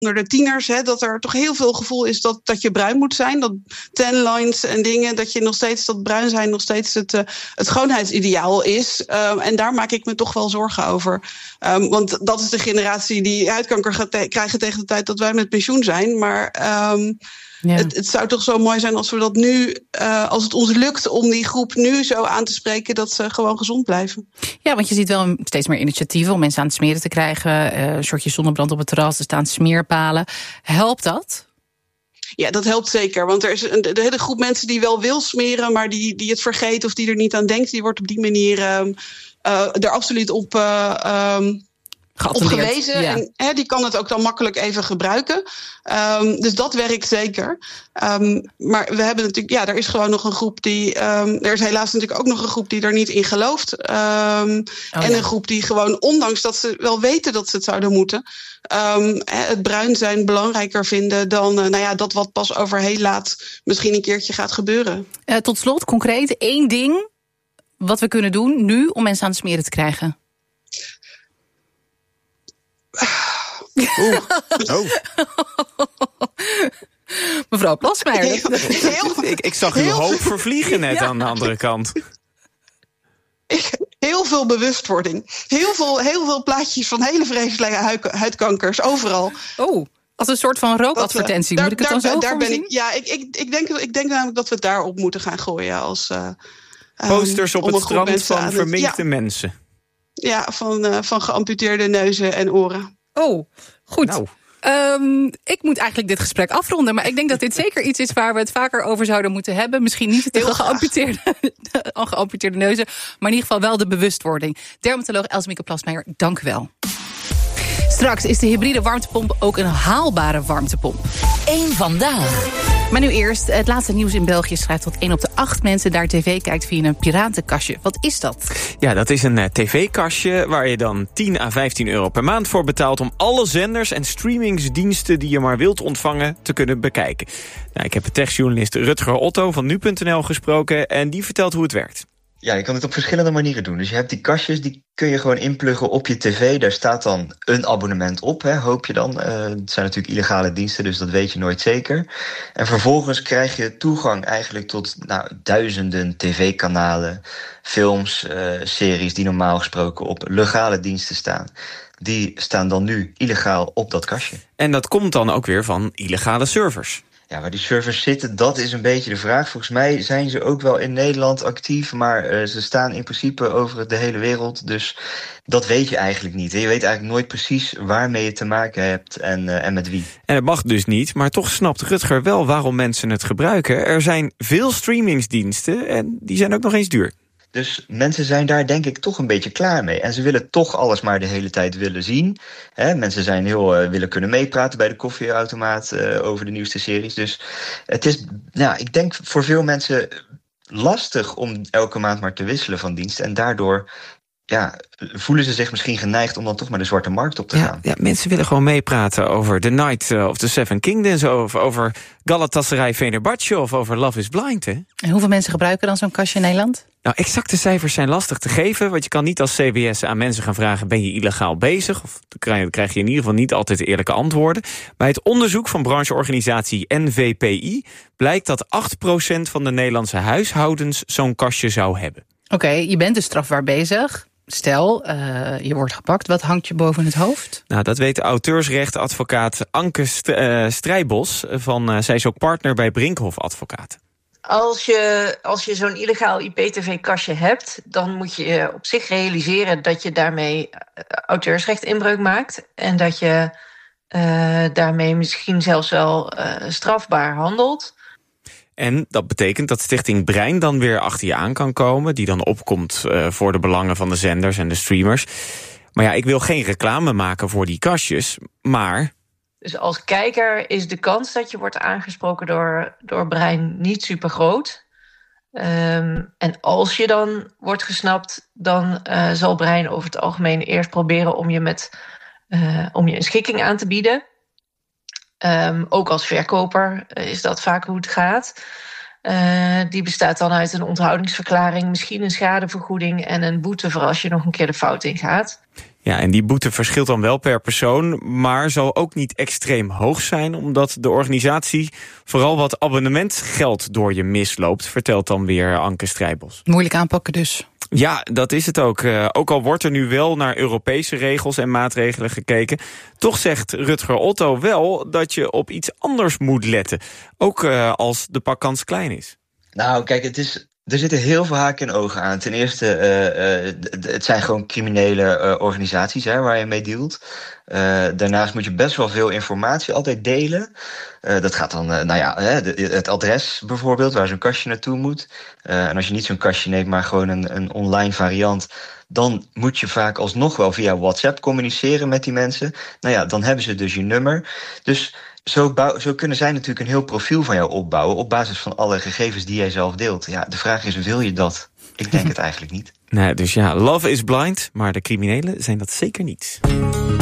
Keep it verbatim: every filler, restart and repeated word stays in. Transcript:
onder de tieners, hè, dat er toch heel veel gevoel is dat, dat je bruin moet zijn. Dat tan lines en dingen, dat je nog steeds, dat bruin zijn nog steeds het, uh, het schoonheidsideaal is. Um, en daar maak ik me toch wel zorgen over. Um, want dat is de generatie die huidkanker gaat te- krijgen tegen de tijd dat wij met pensioen zijn. Maar um, ja. het, het zou toch zo mooi zijn als we dat nu, uh, als het ons lukt om die groep nu zo aan te spreken dat ze gewoon gezond blijven. Ja, want je ziet wel steeds meer initiatieven om mensen aan het smeren te krijgen. Uh, een soortje zonnebrand op het terras, er staan smeerpalen. Helpt dat? Ja, dat helpt zeker. Want er is een de hele groep mensen die wel wil smeren, maar die, die het vergeet of die er niet aan denkt. Die wordt op die manier um, uh, er absoluut op, uh, um, op gewezen. Ja. En hè, die kan het ook dan makkelijk even gebruiken. Um, dus dat werkt zeker. Um, maar we hebben natuurlijk, ja, er is gewoon nog een groep die. Um, er is helaas natuurlijk ook nog een groep die er niet in gelooft. Um, oh, en ja. een groep die gewoon, ondanks dat ze wel weten dat ze het zouden moeten, Um, het bruin zijn belangrijker vinden dan uh, nou ja, dat wat pas over heel laat misschien een keertje gaat gebeuren. Uh, tot slot, concreet, één ding wat we kunnen doen nu om mensen aan het smeren te krijgen. Oeh. Oh. Mevrouw Plasmeijer. Heel, heel, ik, ik zag uw hoop vervliegen net ja. aan de andere kant. Heel veel bewustwording. Heel veel, heel veel plaatjes van hele vreselijke huidkankers, overal. Oh, als een soort van rookadvertentie. Dat, Moet ik het daar, dan zo daar ben zien? ik. Ja, ik, ik, ik, denk, ik denk namelijk dat we het daarop moeten gaan gooien. Als, uh, posters op um, het strand van verminkte ja. mensen. Ja, van, uh, van geamputeerde neuzen en oren. Oh, goed. Nou. Um, ik moet eigenlijk dit gesprek afronden, maar ik denk dat dit zeker iets is waar we het vaker over zouden moeten hebben. Misschien niet de geamputeerde, geamputeerde neuzen, maar in ieder geval wel de bewustwording. Dermatoloog Elsemieke Plasmeijer, dank u wel. Straks is de hybride warmtepomp ook een haalbare warmtepomp. Eén vandaag. Maar nu eerst, het laatste nieuws in België schrijft dat één op de acht mensen daar tv kijkt via een piratenkastje. Wat is dat? Ja, dat is een uh, tv-kastje waar je dan tien à vijftien euro per maand voor betaalt om alle zenders en streamingsdiensten die je maar wilt ontvangen te kunnen bekijken. Nou, ik heb de techjournalist Rutger Otto van nu punt n l gesproken en die vertelt hoe het werkt. Ja, je kan het op verschillende manieren doen. Dus je hebt die kastjes, die kun je gewoon inpluggen op je tv. Daar staat dan een abonnement op, hè, hoop je dan. Uh, het zijn natuurlijk illegale diensten, dus dat weet je nooit zeker. En vervolgens krijg je toegang eigenlijk tot nou, duizenden tv-kanalen, films, uh, series die normaal gesproken op legale diensten staan. Die staan dan nu illegaal op dat kastje. En dat komt dan ook weer van illegale servers. Ja, waar die servers zitten, dat is een beetje de vraag. Volgens mij zijn ze ook wel in Nederland actief, maar uh, ze staan in principe over de hele wereld. Dus dat weet je eigenlijk niet. Je weet eigenlijk nooit precies waarmee je te maken hebt en, uh, en met wie. En het mag dus niet, maar toch snapt Rutger wel waarom mensen het gebruiken. Er zijn veel streamingsdiensten en die zijn ook nog eens duur. Dus mensen zijn daar denk ik toch een beetje klaar mee. En ze willen toch alles maar de hele tijd willen zien. He, mensen zijn heel uh, willen kunnen meepraten bij de koffieautomaat uh, over de nieuwste series. Dus het is, nou, ik denk voor veel mensen lastig om elke maand maar te wisselen van dienst. En daardoor ja, voelen ze zich misschien geneigd om dan toch maar de zwarte markt op te ja, gaan. Ja, mensen willen gewoon meepraten over The Night of the Seven Kingdoms, of over Galatasaray Fenerbahce of over Love is Blind. Hè? En hoeveel mensen gebruiken dan zo'n kastje in Nederland? Nou, exacte cijfers zijn lastig te geven, want je kan niet als C B S aan mensen gaan vragen, ben je illegaal bezig? Of dan krijg je in ieder geval niet altijd eerlijke antwoorden. Bij het onderzoek van brancheorganisatie N V P I blijkt dat acht procent van de Nederlandse huishoudens zo'n kastje zou hebben. Oké, okay, je bent dus strafbaar bezig. Stel, uh, je wordt gepakt. Wat hangt je boven het hoofd? Nou, dat weet de auteursrechtadvocaat Anke St- uh, Strijbos. Van, uh, zij is ook partner bij Brinkhoff Advocaten. Als je, als je zo'n illegaal I P T V-kastje hebt, dan moet je op zich realiseren dat je daarmee auteursrechtinbreuk maakt. En dat je uh, daarmee misschien zelfs wel uh, strafbaar handelt. En dat betekent dat Stichting Brein dan weer achter je aan kan komen, die dan opkomt uh, voor de belangen van de zenders en de streamers. Maar ja, ik wil geen reclame maken voor die kastjes, maar... Dus als kijker is de kans dat je wordt aangesproken door, door Brein niet super groot. Um, en als je dan wordt gesnapt, dan uh, zal Brein over het algemeen eerst proberen om je, met, uh, om je een schikking aan te bieden. Um, ook als verkoper is dat vaak hoe het gaat. Uh, die bestaat dan uit een onthoudingsverklaring, misschien een schadevergoeding en een boete voor als je nog een keer de fout ingaat. Ja, en die boete verschilt dan wel per persoon, maar zal ook niet extreem hoog zijn, omdat de organisatie vooral wat abonnementgeld door je misloopt, vertelt dan weer Anke Strijbos. Moeilijk aanpakken dus. Ja, dat is het ook. Uh, ook al wordt er nu wel naar Europese regels en maatregelen gekeken, toch zegt Rutger Otto wel dat je op iets anders moet letten. Ook uh, als de pakkans klein is. Nou, kijk, het is... Er zitten heel veel haken en ogen aan. Ten eerste, uh, uh, d- d- het zijn gewoon criminele uh, organisaties hè, waar je mee dealt. Uh, daarnaast moet je best wel veel informatie altijd delen. Uh, dat gaat dan, uh, nou ja, hè, de, het adres bijvoorbeeld, waar zo'n kastje naartoe moet. Uh, en als je niet zo'n kastje neemt, maar gewoon een, een online variant, dan moet je vaak alsnog wel via WhatsApp communiceren met die mensen. Nou ja, dan hebben ze dus je nummer. Dus Zo, bouw, zo kunnen zij natuurlijk een heel profiel van jou opbouwen op basis van alle gegevens die jij zelf deelt. Ja, de vraag is, wil je dat? Ik denk het eigenlijk niet. Nee, dus ja, love is blind, maar de criminelen zijn dat zeker niet.